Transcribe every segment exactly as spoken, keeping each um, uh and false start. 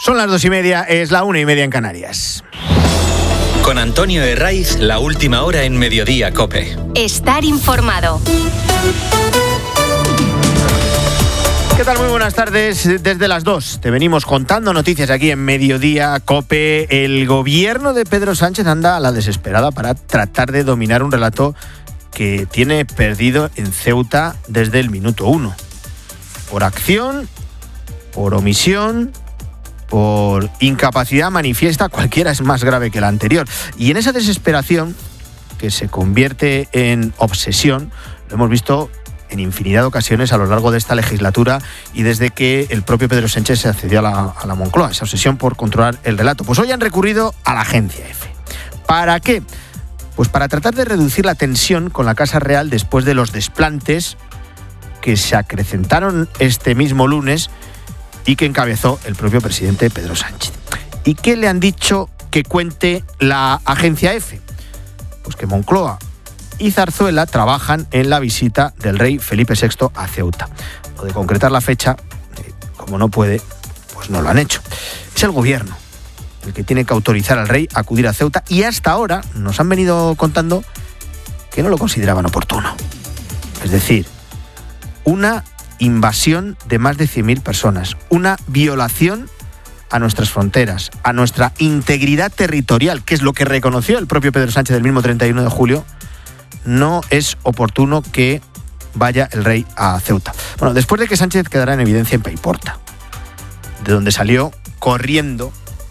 Son las dos y media, es la una y media en Canarias. Con Antonio Herraiz, la última hora en Mediodía COPE. Estar informado. ¿Qué tal? Muy buenas tardes. Desde las dos te venimos contando noticias aquí en Mediodía COPE. El gobierno de Pedro Sánchez anda a la desesperada para tratar de dominar un relato que tiene perdido en Ceuta desde el minuto uno. Por acción, por omisión, por incapacidad manifiesta, cualquiera es más grave que la anterior. Y en esa desesperación, que se convierte en obsesión, lo hemos visto en infinidad de ocasiones a lo largo de esta legislatura y desde que el propio Pedro Sánchez se accedió a la, a la Moncloa, esa obsesión por controlar el relato. Pues hoy han recurrido a la Agencia Efe. ¿Para qué? Pues para tratar de reducir la tensión con la Casa Real después de los desplantes que se acrecentaron este mismo lunes y que encabezó el propio presidente Pedro Sánchez. ¿Y qué le han dicho que cuente la Agencia Efe? Pues que Moncloa y Zarzuela trabajan en la visita del rey Felipe sexto a Ceuta. O de concretar la fecha, eh, como no puede, pues no lo han hecho. Es el gobierno el que tiene que autorizar al rey a acudir a Ceuta y hasta ahora nos han venido contando que no lo consideraban oportuno. Es decir, una invasión de más de cien mil personas, una violación a nuestras fronteras, a nuestra integridad territorial, que es lo que reconoció el propio Pedro Sánchez el mismo treinta y uno de julio, no es oportuno que vaya el rey a Ceuta. Bueno, después de que Sánchez quedara en evidencia en Paiporta, de donde salió corriendo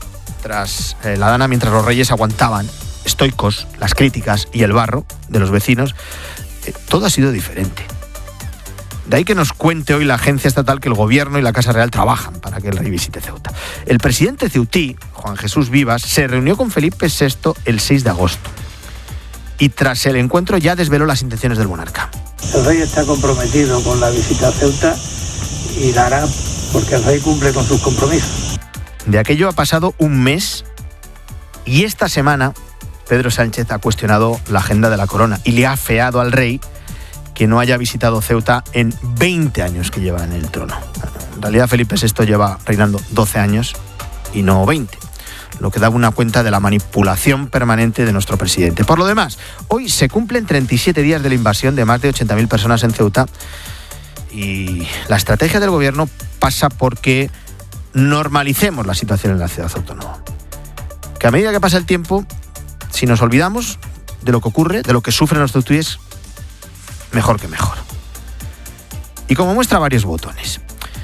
tras eh, la Dana mientras los reyes aguantaban, estoicos, las críticas y el barro de los vecinos, eh, todo ha sido diferente. De ahí que nos cuente hoy la agencia estatal que el gobierno y la Casa Real trabajan para que el rey visite Ceuta. El presidente ceutí, Juan Jesús Vivas, se reunió con Felipe sexto el seis de agosto. Y tras el encuentro ya desveló las intenciones del monarca. El rey está comprometido con la visita a Ceuta y la hará porque el rey cumple con sus compromisos. De aquello ha pasado un mes y esta semana Pedro Sánchez ha cuestionado la agenda de la corona y le ha afeado al rey que no haya visitado Ceuta en veinte años que lleva en el trono. En realidad Felipe sexto lleva reinando doce años y no veinte. Lo que da una cuenta de la manipulación permanente de nuestro presidente. Por lo demás, hoy se cumplen treinta y siete días de la invasión de más de ochenta mil personas en Ceuta y la estrategia del gobierno pasa por que normalicemos la situación en la ciudad autónoma. Que a medida que pasa el tiempo, si nos olvidamos de lo que ocurre, de lo que sufren los ceutíes, mejor que mejor. Y como muestra varios botones.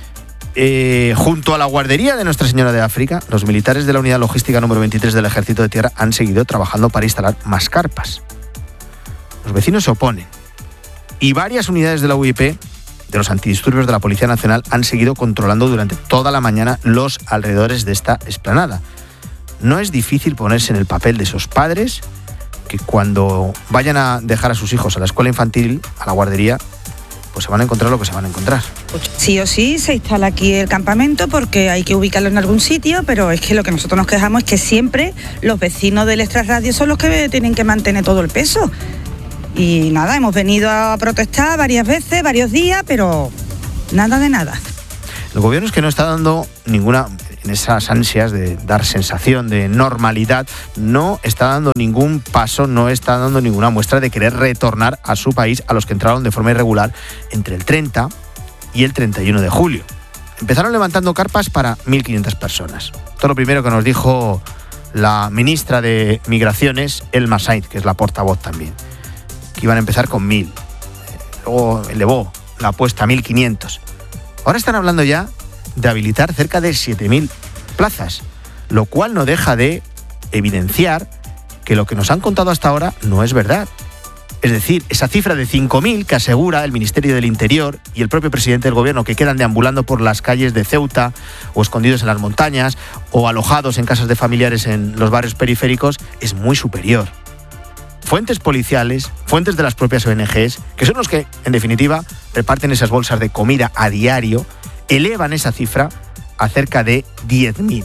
Eh, junto a la guardería de Nuestra Señora de África, los militares de la unidad logística número veintitrés del Ejército de Tierra han seguido trabajando para instalar más carpas. Los vecinos se oponen y varias unidades de la U I P, de los antidisturbios de la Policía Nacional, han seguido controlando durante toda la mañana los alrededores de esta explanada. No es difícil ponerse en el papel de esos padres que cuando vayan a dejar a sus hijos a la escuela infantil, a la guardería, pues se van a encontrar lo que se van a encontrar. Sí o sí se instala aquí el campamento porque hay que ubicarlo en algún sitio, pero es que lo que nosotros nos quejamos es que siempre los vecinos del extrarradio son los que tienen que mantener todo el peso. Y nada, hemos venido a protestar varias veces, varios días, pero nada de nada. El gobierno es que no está dando ninguna, en esas ansias de dar sensación de normalidad, no está dando ningún paso, no está dando ninguna muestra de querer retornar a su país a los que entraron de forma irregular entre el treinta y el treinta y uno de julio. Empezaron levantando carpas para mil quinientas personas. Esto es lo primero que nos dijo la ministra de Migraciones, Elma Sainz, que es la portavoz también, que iban a empezar con mil. Luego elevó la apuesta a mil quinientos. Ahora están hablando ya de habilitar cerca de siete mil plazas, lo cual no deja de evidenciar que lo que nos han contado hasta ahora no es verdad. Es decir, esa cifra de cinco mil que asegura el Ministerio del Interior y el propio presidente del gobierno, que quedan deambulando por las calles de Ceuta o escondidos en las montañas o alojados en casas de familiares en los barrios periféricos, es muy superior. Fuentes policiales, fuentes de las propias O N Ges, que son los que, en definitiva, reparten esas bolsas de comida a diario, elevan esa cifra a cerca de diez mil.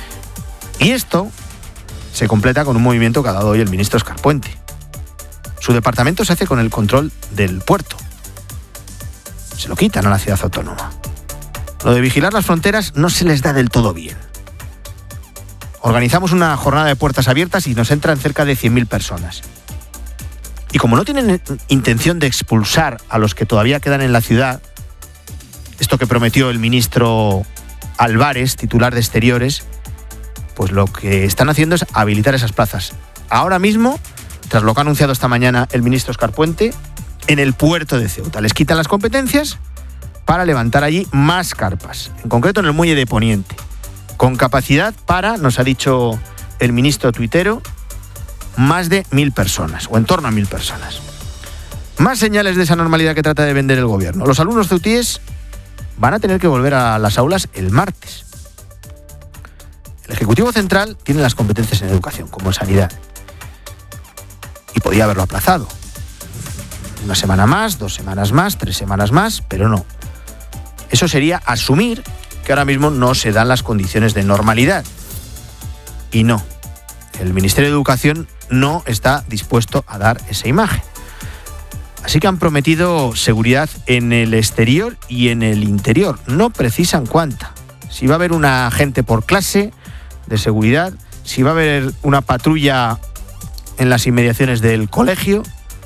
Y esto se completa con un movimiento que ha dado hoy el ministro Óscar Puente. Su departamento se hace con el control del puerto. Se lo quitan a la ciudad autónoma. Lo de vigilar las fronteras no se les da del todo bien. organizamos una jornada de puertas abiertas y nos entran cerca de cien mil personas. Y como no tienen intención de expulsar a los que todavía quedan en la ciudad, esto que prometió el ministro Álvarez, titular de Exteriores, pues lo que están haciendo es habilitar esas plazas. Ahora mismo, tras lo que ha anunciado esta mañana el ministro Óscar Puente, en el puerto de Ceuta les quitan las competencias para levantar allí más carpas, en concreto en el muelle de Poniente, con capacidad para, nos ha dicho el ministro tuitero, más de mil personas, o en torno a mil personas. Más señales de esa normalidad que trata de vender el gobierno. Los alumnos ceutíes van a tener que volver a las aulas el martes. El Ejecutivo Central tiene las competencias en educación, como en sanidad. Y podía haberlo aplazado. Una semana más, dos semanas más, tres semanas más, pero no. Eso sería asumir que ahora mismo no se dan las condiciones de normalidad. Y no. El Ministerio de Educación no está dispuesto a dar esa imagen. Así que han prometido seguridad en el exterior y en el interior. No precisan cuánta. Si va a haber una agente por clase de seguridad, si va a haber una patrulla en las inmediaciones del colegio,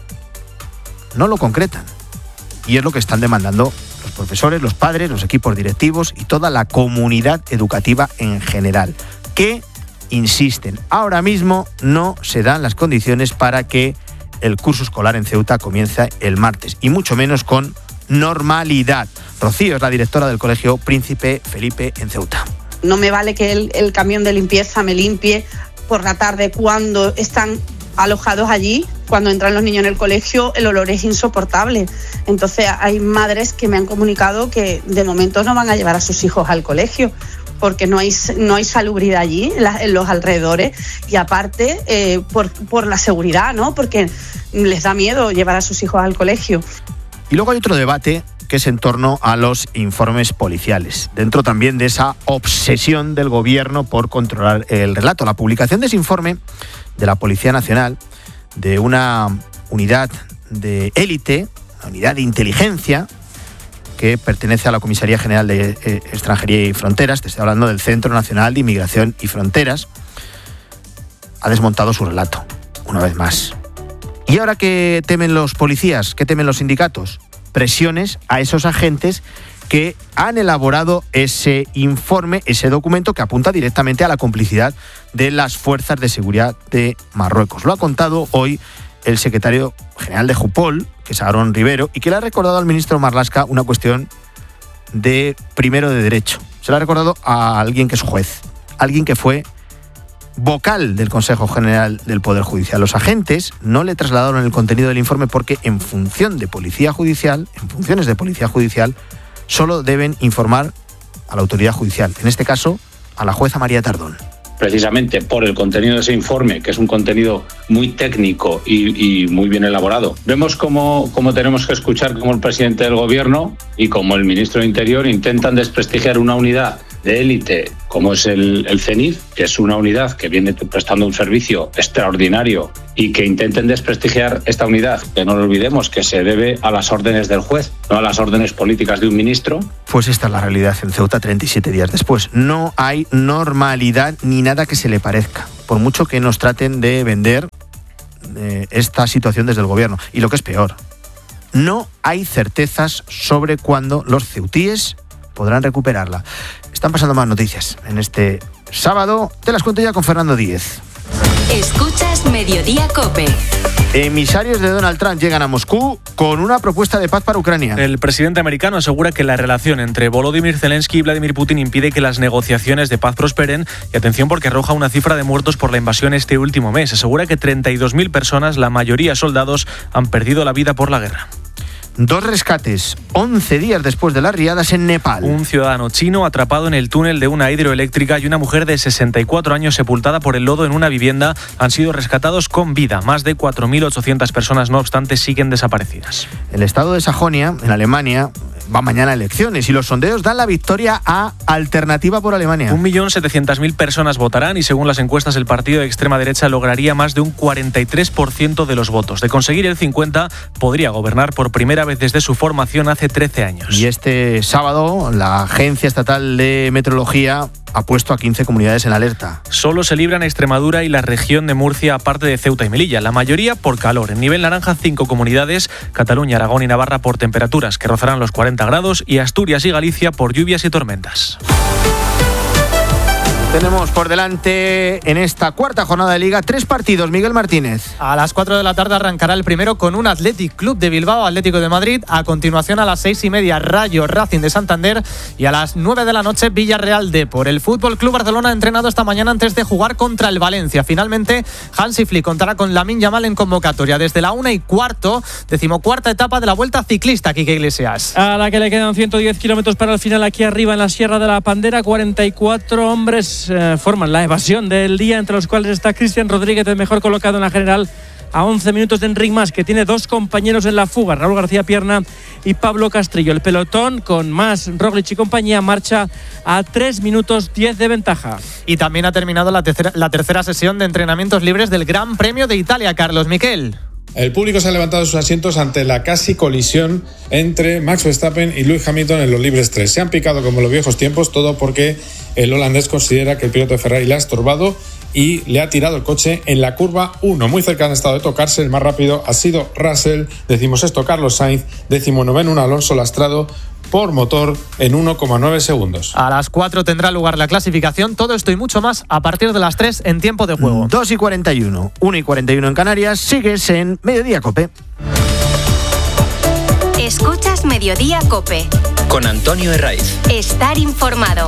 no lo concretan. Y es lo que están demandando los profesores, los padres, los equipos directivos y toda la comunidad educativa en general, que insisten, ahora mismo no se dan las condiciones para que el curso escolar en Ceuta comienza el martes, y mucho menos con normalidad. Rocío es la directora del Colegio Príncipe Felipe en Ceuta. No me vale que el, el camión de limpieza me limpie por la tarde cuando están alojados allí. Cuando entran los niños en el colegio, el olor es insoportable. Entonces hay madres que me han comunicado que de momento no van a llevar a sus hijos al colegio porque no hay, no hay salubridad allí, en, la, en los alrededores, y aparte eh, por, por la seguridad, ¿no? Porque les da miedo llevar a sus hijos al colegio. Y luego hay otro debate que es en torno a los informes policiales, dentro también de esa obsesión del gobierno por controlar el relato. La publicación de ese informe de la Policía Nacional, de una unidad de élite, una unidad de inteligencia, que pertenece a la Comisaría General de eh, Extranjería y Fronteras, te estoy hablando del Centro Nacional de Inmigración y Fronteras, ha desmontado su relato, una vez más. ¿Y ahora qué temen los policías? ¿Qué temen los sindicatos? Presiones a esos agentes que han elaborado ese informe, ese documento que apunta directamente a la complicidad de las fuerzas de seguridad de Marruecos. Lo ha contado hoy el secretario general de Jupol, que es Aarón Rivero, y que le ha recordado al ministro Marlaska una cuestión de primero de derecho. Se lo ha recordado a alguien que es juez, alguien que fue vocal del Consejo General del Poder Judicial. Los agentes no le trasladaron el contenido del informe porque en función de policía judicial, en funciones de policía judicial, solo deben informar a la autoridad judicial, en este caso a la jueza María Tardón. Precisamente por el contenido de ese informe, que es un contenido muy técnico y, y muy bien elaborado. Vemos cómo, cómo tenemos que escuchar cómo el presidente del gobierno y como el ministro de Interior intentan desprestigiar una unidad de élite como es el, el CENIF, que es una unidad que viene prestando un servicio extraordinario, y que intenten desprestigiar esta unidad, que no lo olvidemos, que se debe a las órdenes del juez, no a las órdenes políticas de un ministro. Pues esta es la realidad en Ceuta treinta y siete días después. No hay normalidad ni nada que se le parezca, por mucho que nos traten de vender eh, esta situación desde el gobierno. Y lo que es peor, no hay certezas sobre cuándo los ceutíes podrán recuperarla. Están pasando más noticias en este sábado. Te las cuento ya con Fernando Díez. Escuchas Mediodía COPE. Emisarios de Donald Trump llegan a Moscú con una propuesta de paz para Ucrania. El presidente americano asegura que la relación entre Volodymyr Zelensky y Vladimir Putin impide que las negociaciones de paz prosperen, y atención porque arroja una cifra de muertos por la invasión este último mes. Asegura que treinta y dos mil personas, la mayoría soldados, han perdido la vida por la guerra. Dos rescates, once días después de las riadas en Nepal. Un ciudadano chino atrapado en el túnel de una hidroeléctrica y una mujer de sesenta y cuatro años sepultada por el lodo en una vivienda han sido rescatados con vida. Más de cuatro mil ochocientas personas, no obstante, siguen desaparecidas. El estado de Sajonia, en Alemania, va mañana a elecciones y los sondeos dan la victoria a Alternativa por Alemania. Un millón setecientas mil personas votarán y, según las encuestas, el partido de extrema derecha lograría más de un cuarenta y tres por ciento de los votos. De conseguir el cincuenta, podría gobernar por primera vez desde su formación hace trece años. Y este sábado, la Agencia Estatal de Meteorología ha puesto a quince comunidades en alerta. Solo se libran Extremadura y la región de Murcia, aparte de Ceuta y Melilla. La mayoría por calor. En nivel naranja, cinco comunidades: Cataluña, Aragón y Navarra por temperaturas que rozarán los cuarenta grados y Asturias y Galicia por lluvias y tormentas. Tenemos por delante en esta cuarta jornada de Liga tres partidos. Miguel Martínez. A las cuatro de la tarde arrancará el primero con un Athletic Club de Bilbao, Atlético de Madrid. A continuación, a las seis y media, Rayo Racing de Santander. Y a las nueve de la noche, Villarreal Depor. El Fútbol Club Barcelona ha entrenado esta mañana antes de jugar contra el Valencia. Finalmente, Hansi Flick contará con Lamine Yamal en convocatoria desde la una y cuarto, decimocuarta etapa de la Vuelta Ciclista, Quique Iglesias. A la que le quedan ciento diez kilómetros para el final aquí arriba en la Sierra de la Pandera. cuarenta y cuatro hombres Eh, forman la evasión del día, entre los cuales está Cristian Rodríguez, el mejor colocado en la general, a once minutos de Enric Mas, que tiene dos compañeros en la fuga, Raúl García Pierna y Pablo Castrillo. El pelotón, con Mas, Roglic y compañía, marcha a tres minutos diez de ventaja. Y también ha terminado la tercera, la tercera sesión de entrenamientos libres del Gran Premio de Italia, Carlos Miquel. El público se ha levantado de sus asientos ante la casi colisión entre Max Verstappen y Lewis Hamilton en los libres tres. Se han picado como en los viejos tiempos, todo porque el holandés considera que el piloto de Ferrari le ha estorbado y le ha tirado el coche en la curva uno. Muy cerca han estado de tocarse. El más rápido ha sido Russell, decimosexto Carlos Sainz, decimonoveno Alonso Lastrado por motor en uno coma nueve segundos. A las cuatro tendrá lugar la clasificación. Todo esto y mucho más a partir de las tres en tiempo de juego. dos y cuarenta y uno, una y cuarenta y uno en Canarias. Sigues en Mediodía Cope. Escuchas Mediodía Cope. Con Antonio Herraiz. Estar informado.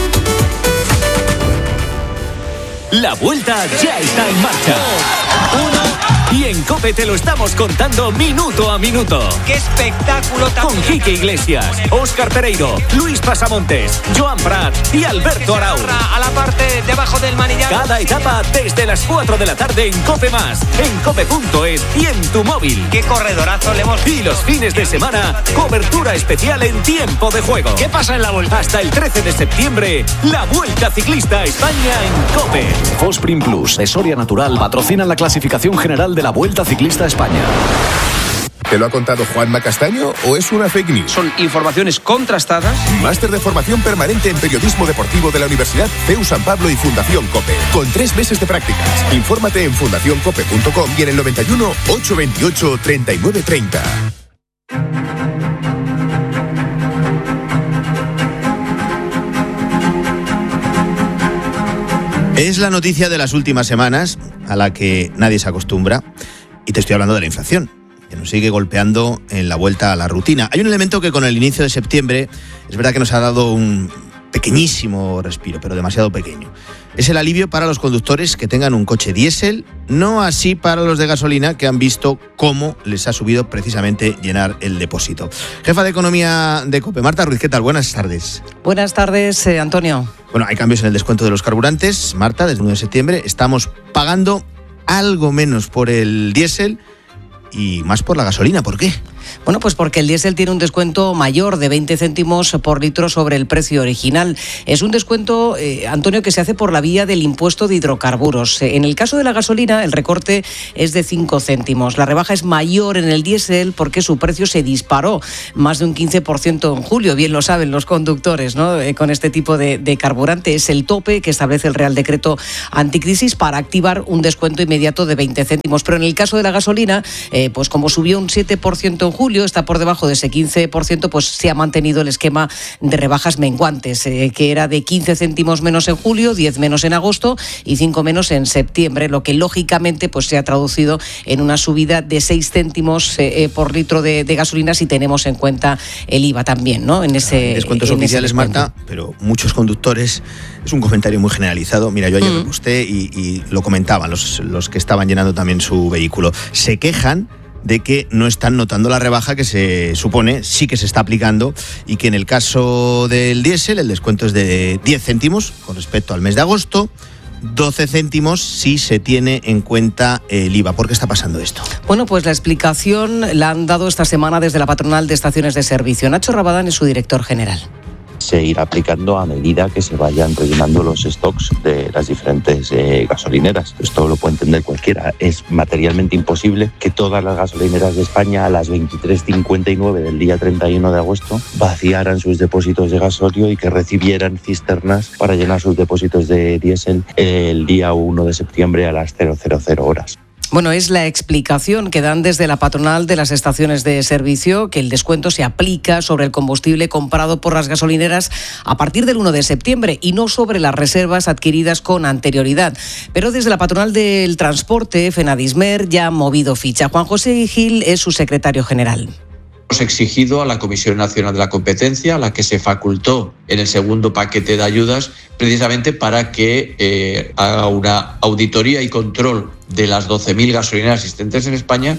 La Vuelta ya está en marcha. Uno. Y en COPE te lo estamos contando minuto a minuto. ¡Qué espectáculo tan Con Quique Iglesias, Óscar Pereiro, Luis Pasamontes, Joan Prat y Alberto Arau. A la parte debajo del manillar. Cada etapa desde las cuatro de la tarde en COPE Más, en cope punto es y en tu móvil. ¡Qué corredorazo le hemos visto! Y los fines de semana, cobertura especial en tiempo de juego. ¿Qué pasa en la Vuelta? Hasta el trece de septiembre, la Vuelta Ciclista a España en COPE. Fosprin Plus, de Soria Natural, patrocina la clasificación general de la Vuelta Ciclista a España. ¿Te lo ha contado Juanma Castaño o es una fake news? Son informaciones contrastadas. Máster de formación permanente en periodismo deportivo de la Universidad C E U San Pablo y Fundación COPE. Con tres meses de prácticas. Infórmate en fundación cope punto com y en el noventa y uno, ochocientos veintiocho, treinta y nueve treinta. Es la noticia de las últimas semanas a la que nadie se acostumbra, y te estoy hablando de la inflación, que nos sigue golpeando en la vuelta a la rutina. Hay un elemento que con el inicio de septiembre es verdad que nos ha dado un pequeñísimo respiro, pero demasiado pequeño. Es el alivio para los conductores que tengan un coche diésel, no así para los de gasolina, que han visto cómo les ha subido precisamente llenar el depósito. Jefa de Economía de COPE, Marta Ruiz, ¿qué tal? Buenas tardes. Buenas tardes, eh, Antonio. Bueno, hay cambios en el descuento de los carburantes. Marta, desde el uno de septiembre estamos pagando algo menos por el diésel y más por la gasolina. ¿Por qué? Bueno, pues porque el diésel tiene un descuento mayor de veinte céntimos por litro sobre el precio original. Es un descuento, eh, Antonio, que se hace por la vía del impuesto de hidrocarburos. En el caso de la gasolina, el recorte es de cinco céntimos. La rebaja es mayor en el diésel porque su precio se disparó más de un quince por ciento en julio. Bien lo saben los conductores, ¿no? Eh, con este tipo de, de carburante. Es el tope que establece el Real Decreto Anticrisis para activar un descuento inmediato de veinte céntimos. Pero en el caso de la gasolina, eh, pues como subió un siete por ciento en julio, está por debajo de ese quince por ciento, pues se ha mantenido el esquema de rebajas menguantes, eh, que era de quince céntimos menos en julio, diez menos en agosto y cinco menos en septiembre, lo que lógicamente pues se ha traducido en una subida de seis céntimos eh, por litro de, de gasolina si tenemos en cuenta el I V A también, ¿no? En ese descuentos en oficiales, ese descuento. Marta, pero muchos conductores, es un comentario muy generalizado. Mira, yo ayer mm. me posté y, y lo comentaban los, los que estaban llenando también su vehículo. Se quejan de que no están notando la rebaja que se supone sí que se está aplicando, y que en el caso del diésel el descuento es de diez céntimos con respecto al mes de agosto, doce céntimos si se tiene en cuenta el I V A. ¿Por qué está pasando esto? Bueno, pues la explicación la han dado esta semana desde la patronal de estaciones de servicio. Nacho Rabadán es su director general. se irá aplicando a medida que se vayan rellenando los stocks de las diferentes eh, gasolineras. Esto lo puede entender cualquiera. Es materialmente imposible que todas las gasolineras de España a las veintitrés cincuenta y nueve del día treinta y uno de agosto vaciaran sus depósitos de gasóleo y que recibieran cisternas para llenar sus depósitos de diésel el día uno de septiembre a las cero cero cero horas. Bueno, es la explicación que dan desde la patronal de las estaciones de servicio, que el descuento se aplica sobre el combustible comprado por las gasolineras a partir del uno de septiembre y no sobre las reservas adquiridas con anterioridad. Pero desde la patronal del transporte, Fenadismer, ya ha movido ficha. Juan José Gil es su secretario general. Hemos exigido a la Comisión Nacional de la Competencia, a la que se facultó en el segundo paquete de ayudas, precisamente para que eh, haga una auditoría y control de las doce mil gasolineras existentes en España.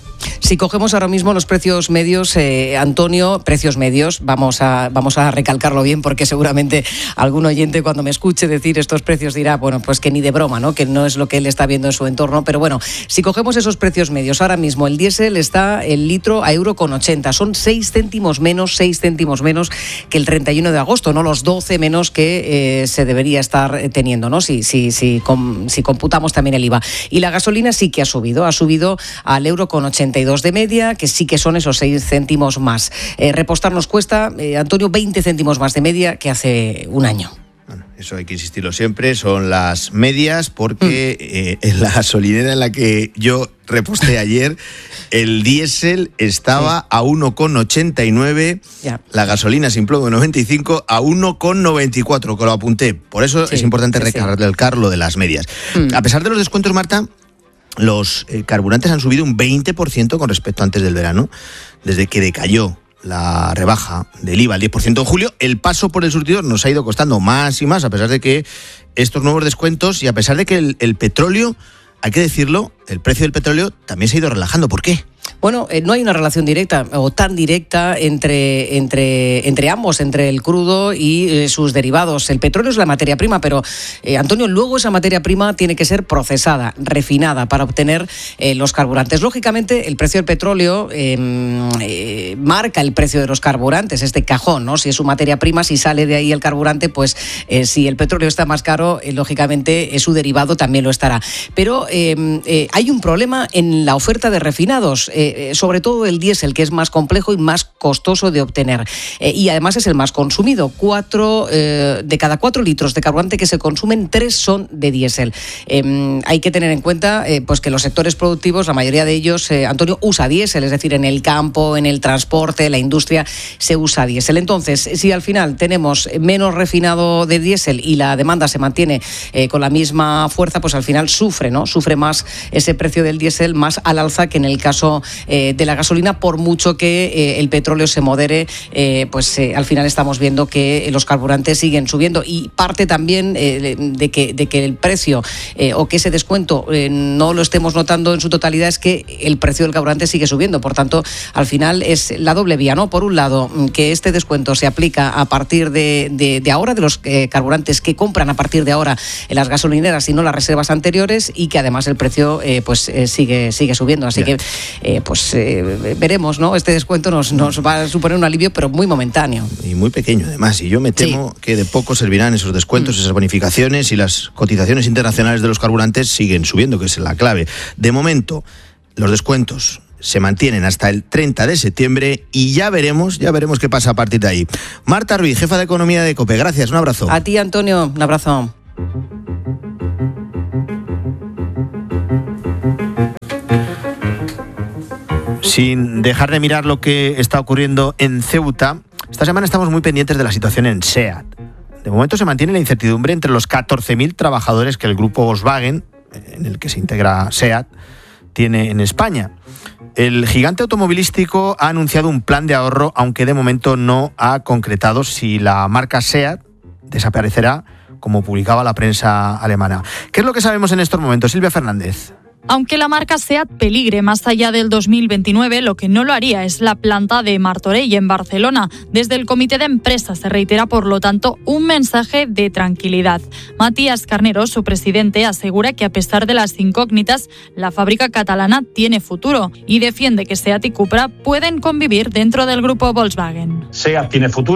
Si cogemos ahora mismo los precios medios, eh, Antonio, precios medios, vamos a, vamos a recalcarlo bien porque seguramente algún oyente cuando me escuche decir estos precios dirá, bueno, pues que ni de broma, ¿no? Que no es lo que él está viendo en su entorno, pero bueno, si cogemos esos precios medios, ahora mismo el diésel está el litro a euro con ochenta, son seis céntimos menos, seis céntimos menos que el treinta y uno de agosto, no los doce menos que eh, se debería estar teniendo, ¿no? Si, si, si, com, si computamos también el I V A. Y la gasolina sí que ha subido, ha subido al euro con ochenta y dos de media, que sí que son esos seis céntimos más. Eh, repostar nos cuesta, eh, Antonio, veinte céntimos más de media que hace un año. Bueno, eso hay que insistirlo siempre, son las medias, porque mm. eh, en la gasolinera en la que yo reposté ayer, el diésel estaba sí. a uno con ochenta y nueve, ya. La gasolina sin plomo noventa y cinco a uno con noventa y cuatro, que lo apunté. Por eso sí, es importante sí, recalcar sí. lo de las medias. Mm. A pesar de los descuentos, Marta, los eh, carburantes han subido un veinte por ciento con respecto a antes del verano, desde que decayó la rebaja del I V A al diez por ciento en julio. El paso por el surtidor nos ha ido costando más y más, a pesar de que estos nuevos descuentos y a pesar de que el, el petróleo, hay que decirlo, el precio del petróleo también se ha ido relajando. ¿Por qué? Bueno, eh, no hay una relación directa o tan directa entre, entre, entre ambos, entre el crudo y eh, sus derivados. El petróleo es la materia prima, pero, eh, Antonio, luego esa materia prima tiene que ser procesada, refinada, para obtener eh, los carburantes. Lógicamente, el precio del petróleo eh, eh, marca el precio de los carburantes, este cajón, ¿no? Si es su materia prima, si sale de ahí el carburante, pues eh, si el petróleo está más caro, eh, lógicamente eh, su derivado también lo estará. Pero eh, eh, hay un problema en la oferta de refinados. Eh, sobre todo el diésel, que es más complejo y más costoso de obtener. Eh, y además es el más consumido. Cuatro, eh, de cada cuatro litros de carburante que se consumen, tres son de diésel. Eh, hay que tener en cuenta eh, pues que los sectores productivos, la mayoría de ellos, eh, Antonio, usa diésel, es decir, en el campo, en el transporte, la industria, se usa diésel. Entonces, si al final tenemos menos refinado de diésel y la demanda se mantiene eh, con la misma fuerza, pues al final sufre, ¿no? Sufre más ese precio del diésel, más al alza que en el caso eh, de la gasolina, por mucho que eh, el petróleo se modere, eh, pues eh, al final estamos viendo que los carburantes siguen subiendo, y parte también eh, de, que, de que el precio eh, o que ese descuento eh, no lo estemos notando en su totalidad es que el precio del carburante sigue subiendo. Por tanto, al final es la doble vía, ¿no? Por un lado, que este descuento se aplica a partir de, de, de ahora, de los eh, carburantes que compran a partir de ahora en las gasolineras y no las reservas anteriores, y que además el precio eh, pues eh, sigue, sigue subiendo. Así yeah. que eh, pues eh, veremos, ¿no? Este descuento nos, nos va a suponer un alivio, pero muy momentáneo. Y muy pequeño, además. Y yo me temo sí. que de poco servirán esos descuentos, mm. esas bonificaciones, y las cotizaciones internacionales de los carburantes siguen subiendo, que es la clave. De momento, los descuentos se mantienen hasta el treinta de septiembre y ya veremos, ya veremos qué pasa a partir de ahí. Marta Ruiz, jefa de Economía de COPE. Gracias, un abrazo. A ti, Antonio, un abrazo. Sin dejar de mirar lo que está ocurriendo en Ceuta, esta semana estamos muy pendientes de la situación en SEAT. De momento se mantiene la incertidumbre entre los catorce mil trabajadores que el grupo Volkswagen, en el que se integra SEAT, tiene en España. El gigante automovilístico ha anunciado un plan de ahorro, aunque de momento no ha concretado si la marca SEAT desaparecerá, como publicaba la prensa alemana. ¿Qué es lo que sabemos en estos momentos? Silvia Fernández. Aunque la marca SEAT peligre más allá del dos mil veintinueve, lo que no lo haría es la planta de Martorell en Barcelona. Desde el comité de empresa se reitera, por lo tanto, un mensaje de tranquilidad. Matías Carnero, su presidente, asegura que a pesar de las incógnitas, la fábrica catalana tiene futuro y defiende que SEAT y Cupra pueden convivir dentro del grupo Volkswagen. SEAT tiene futuro.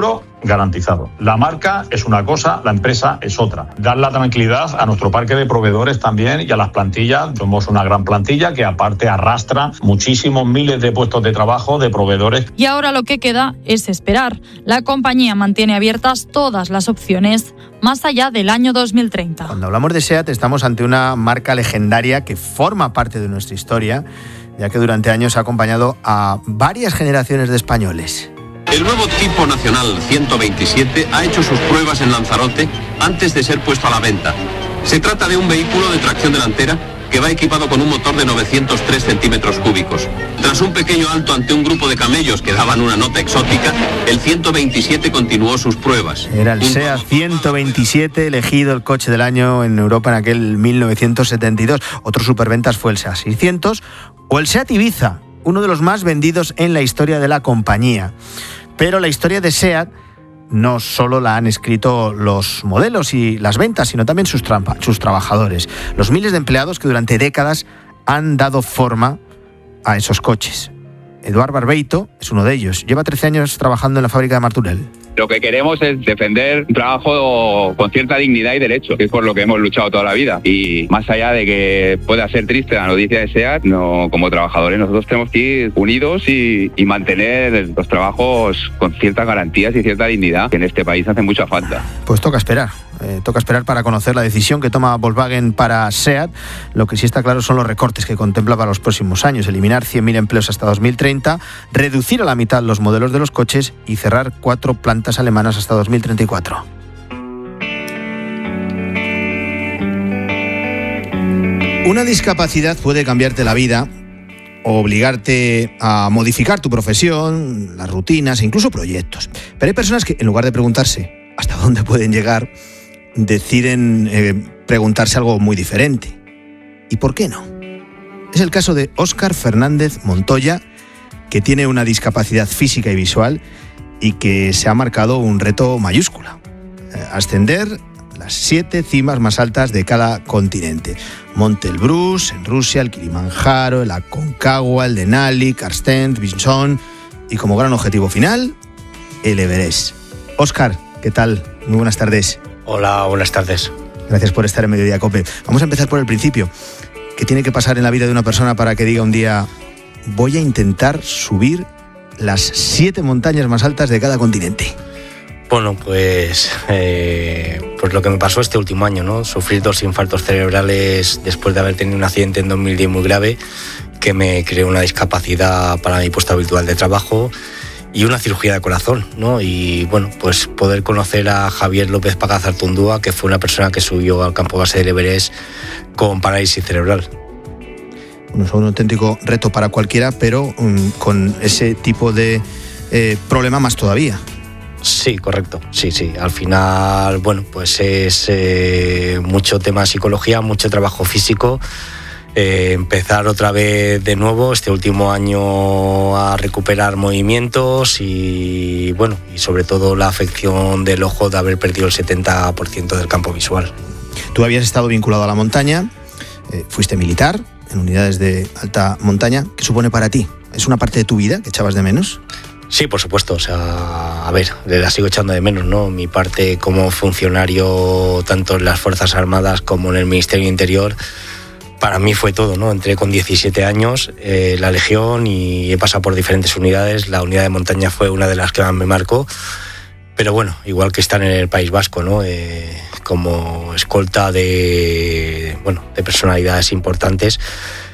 garantizado. La marca es una cosa, la empresa es otra. Dar la tranquilidad a nuestro parque de proveedores también y a las plantillas. Somos una gran plantilla que aparte arrastra muchísimos miles de puestos de trabajo de proveedores. Y ahora lo que queda es esperar. La compañía mantiene abiertas todas las opciones más allá del año dos mil treinta. Cuando hablamos de SEAT estamos ante una marca legendaria que forma parte de nuestra historia, ya que durante años ha acompañado a varias generaciones de españoles. El nuevo tipo nacional ciento veintisiete ha hecho sus pruebas en Lanzarote antes de ser puesto a la venta. Se trata de un vehículo de tracción delantera que va equipado con un motor de novecientos tres centímetros cúbicos. Tras un pequeño alto ante un grupo de camellos que daban una nota exótica, el ciento veintisiete continuó sus pruebas. Era el SEAT ciento veintisiete, elegido el coche del año en Europa en aquel mil novecientos setenta y dos. Otros superventas fue el SEAT seiscientos o el SEAT Ibiza, uno de los más vendidos en la historia de la compañía. Pero la historia de SEAT no solo la han escrito los modelos y las ventas, sino también sus, trampa, sus trabajadores, los miles de empleados que durante décadas han dado forma a esos coches. Eduard Barbeito es uno de ellos. Lleva trece años trabajando en la fábrica de Martorell. Lo que queremos es defender un trabajo con cierta dignidad y derechos, que es por lo que hemos luchado toda la vida. Y más allá de que pueda ser triste la noticia de SEAT, no, como trabajadores nosotros tenemos que ir unidos y, y mantener los trabajos con ciertas garantías y cierta dignidad, que en este país hace mucha falta. Pues toca esperar. Eh, toca esperar para conocer la decisión que toma Volkswagen para SEAT. Lo que sí está claro son los recortes que contempla para los próximos años. Eliminar cien mil empleos hasta dos mil treinta, reducir a la mitad los modelos de los coches y cerrar cuatro plantas alemanas hasta dos mil treinta y cuatro. Una discapacidad puede cambiarte la vida o obligarte a modificar tu profesión, las rutinas e incluso proyectos. Pero hay personas que, en lugar de preguntarse hasta dónde pueden llegar, deciden eh, preguntarse algo muy diferente. ¿Y por qué no? Es el caso de Óscar Fernández Montoya, que tiene una discapacidad física y visual y que se ha marcado un reto mayúsculo: eh, ascender las siete cimas más altas de cada continente. Monte Elbrus en Rusia, el Kilimanjaro, el Aconcagua, el Denali, Karstens, Vinson y, como gran objetivo final, el Everest. Óscar, ¿qué tal? Muy buenas tardes. Hola, buenas tardes. Gracias por estar en Mediodía COPE. Vamos a empezar por el principio. ¿Qué tiene que pasar en la vida de una persona para que diga un día: voy a intentar subir las siete montañas más altas de cada continente? Bueno, pues, eh, pues lo que me pasó este último año, ¿no? Sufrir dos infartos cerebrales después de haber tenido un accidente en dos mil diez muy grave, que me creó una discapacidad para mi puesto habitual de trabajo y una cirugía de corazón, ¿no? Y bueno, pues poder conocer a Javier López Pagazartundúa, que fue una persona que subió al campo base del Everest con parálisis cerebral. Bueno, es un auténtico reto para cualquiera, pero um, con ese tipo de eh, problema más todavía. Sí, correcto, sí, sí. Al final, bueno, pues es eh, mucho tema de psicología, mucho trabajo físico. Eh, empezar otra vez de nuevo este último año a recuperar movimientos y bueno, y sobre todo la afección del ojo de haber perdido el setenta por ciento del campo visual. Tú habías estado vinculado a la montaña, eh, fuiste militar en unidades de alta montaña. ¿Qué supone para ti? ¿Es una parte de tu vida que echabas de menos? Sí, por supuesto, o sea, a ver, la sigo echando de menos, ¿no? Mi parte como funcionario tanto en las Fuerzas Armadas como en el Ministerio de Interior, para mí fue todo, ¿no? Entré con diecisiete años, eh, la Legión, y he pasado por diferentes unidades. La unidad de montaña fue una de las que más me marcó, pero bueno, igual que estar en el País Vasco, ¿no? Eh, como escolta de, bueno, de personalidades importantes.